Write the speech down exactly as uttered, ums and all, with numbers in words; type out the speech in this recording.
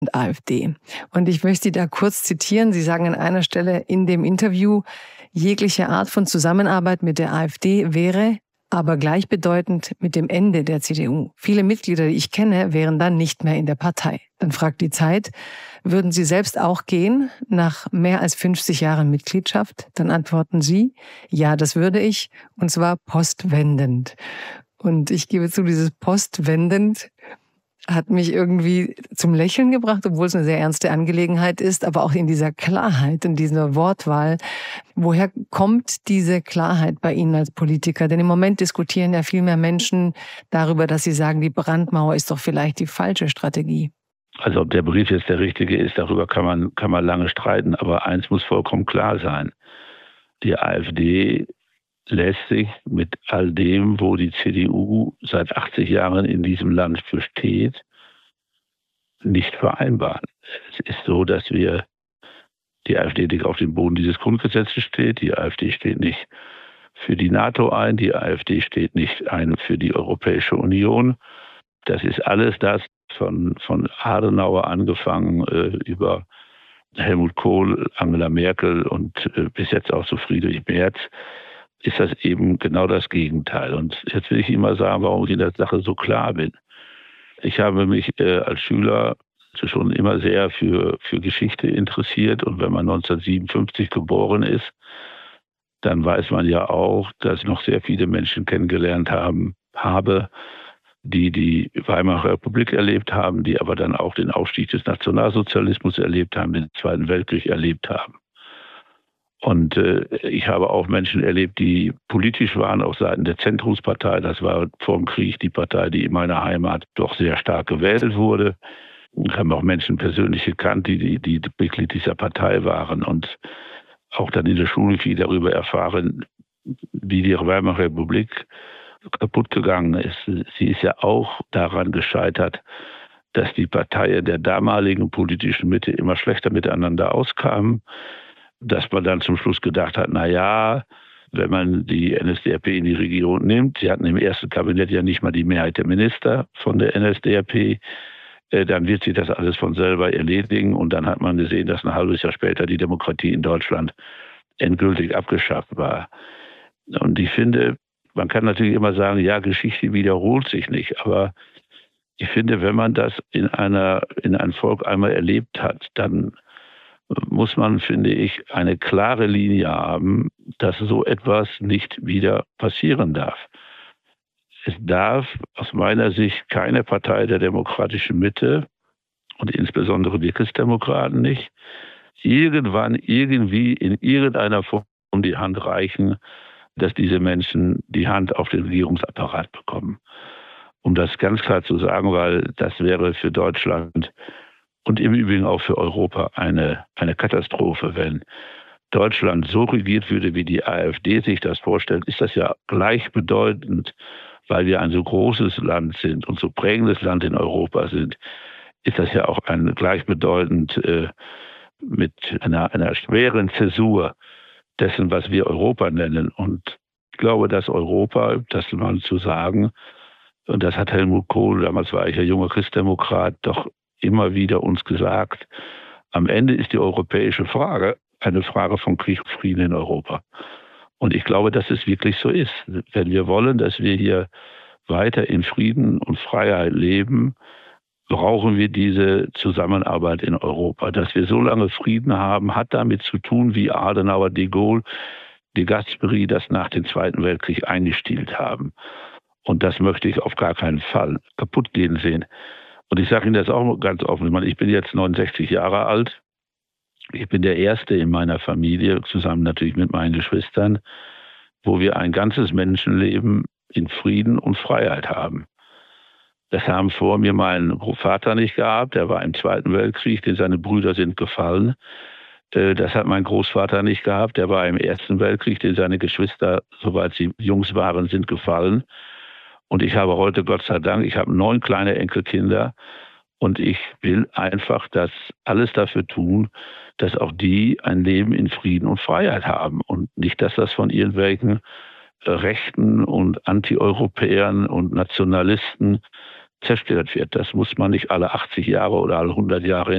und AfD. Und ich möchte Sie da kurz zitieren. Sie sagen an einer Stelle in dem Interview, jegliche Art von Zusammenarbeit mit der AfD wäre aber gleichbedeutend mit dem Ende der C D U. Viele Mitglieder, die ich kenne, wären dann nicht mehr in der Partei. Dann fragt die Zeit, würden Sie selbst auch gehen nach mehr als fünfzig Jahren Mitgliedschaft? Dann antworten Sie, ja, das würde ich, und zwar postwendend. Und ich gebe zu, dieses postwendend hat mich irgendwie zum Lächeln gebracht, obwohl es eine sehr ernste Angelegenheit ist, aber auch in dieser Klarheit, in dieser Wortwahl. Woher kommt diese Klarheit bei Ihnen als Politiker? Denn im Moment diskutieren ja viel mehr Menschen darüber, dass sie sagen, die Brandmauer ist doch vielleicht die falsche Strategie. Also ob der Brief jetzt der richtige ist, darüber kann man, kann man lange streiten, aber eins muss vollkommen klar sein. Die AfD lässt sich mit all dem, wo die C D U seit achtzig Jahren in diesem Land für steht, nicht vereinbaren. Es ist so, dass wir, die AfD nicht auf dem Boden dieses Grundgesetzes steht, die AfD steht nicht für die NATO ein, die AfD steht nicht ein für die Europäische Union. Das ist alles das, von, von Adenauer angefangen äh, über Helmut Kohl, Angela Merkel und äh, bis jetzt auch zu Friedrich Merz, ist das eben genau das Gegenteil. Und jetzt will ich Ihnen mal sagen, warum ich in der Sache so klar bin. Ich habe mich äh, als Schüler schon immer sehr für, für Geschichte interessiert. Und wenn man neunzehnhundertsiebenundfünfzig geboren ist, dann weiß man ja auch, dass ich noch sehr viele Menschen kennengelernt haben, habe, die die Weimarer Republik erlebt haben, die aber dann auch den Aufstieg des Nationalsozialismus erlebt haben, den Zweiten Weltkrieg erlebt haben. Und äh, ich habe auch Menschen erlebt, die politisch waren auf Seiten der Zentrumspartei. Das war vor dem Krieg die Partei, die in meiner Heimat doch sehr stark gewählt wurde. Ich habe auch Menschen persönlich gekannt, die, die, die Mitglied dieser Partei waren und auch dann in der Schule viel darüber erfahren, wie die Weimarer Republik kaputt gegangen ist. Sie ist ja auch daran gescheitert, dass die Parteien der damaligen politischen Mitte immer schlechter miteinander auskamen, dass man dann zum Schluss gedacht hat, na ja, wenn man die N S D A P in die Regierung nimmt, sie hatten im ersten Kabinett ja nicht mal die Mehrheit der Minister von der N S D A P, äh, dann wird sich das alles von selber erledigen. Und dann hat man gesehen, dass ein halbes Jahr später die Demokratie in Deutschland endgültig abgeschafft war. Und ich finde, man kann natürlich immer sagen, ja, Geschichte wiederholt sich nicht. Aber ich finde, wenn man das in einer, in einem Volk einmal erlebt hat, dann muss man, finde ich, eine klare Linie haben, dass so etwas nicht wieder passieren darf. Es darf aus meiner Sicht keine Partei der demokratischen Mitte und insbesondere die Christdemokraten nicht irgendwann irgendwie in irgendeiner Form die Hand reichen, dass diese Menschen die Hand auf den Regierungsapparat bekommen. Um das ganz klar zu sagen, weil das wäre für Deutschland und im Übrigen auch für Europa eine, eine Katastrophe. Wenn Deutschland so regiert würde, wie die AfD sich das vorstellt, ist das ja gleichbedeutend, weil wir ein so großes Land sind und so prägendes Land in Europa sind, ist das ja auch ein gleichbedeutend äh, mit einer, einer schweren Zäsur dessen, was wir Europa nennen. Und ich glaube, dass Europa, das mal zu sagen, und das hat Helmut Kohl, damals war ich ja junger Christdemokrat, doch immer wieder uns gesagt, am Ende ist die europäische Frage eine Frage von Krieg und Frieden in Europa. Und ich glaube, dass es wirklich so ist. Wenn wir wollen, dass wir hier weiter in Frieden und Freiheit leben, brauchen wir diese Zusammenarbeit in Europa. Dass wir so lange Frieden haben, hat damit zu tun, wie Adenauer, de Gaulle, de Gasperi das nach dem Zweiten Weltkrieg eingestielt haben. Und das möchte ich auf gar keinen Fall kaputt gehen sehen. Und ich sage Ihnen das auch ganz offen. Ich meine, ich bin jetzt neunundsechzig Jahre alt. Ich bin der Erste in meiner Familie, zusammen natürlich mit meinen Geschwistern, wo wir ein ganzes Menschenleben in Frieden und Freiheit haben. Das haben vor mir mein Vater nicht gehabt. Er war im Zweiten Weltkrieg, denn seine Brüder sind gefallen. Das hat mein Großvater nicht gehabt. Der war im Ersten Weltkrieg, denn seine Geschwister, soweit sie Jungs waren, sind gefallen. Und ich habe heute, Gott sei Dank, ich habe neun kleine Enkelkinder. Und ich will einfach das alles dafür tun, dass auch die ein Leben in Frieden und Freiheit haben. Und nicht, dass das von irgendwelchen Rechten und Anti-Europäern und Nationalisten zerstört wird. Das muss man nicht alle achtzig Jahre oder alle hundert Jahre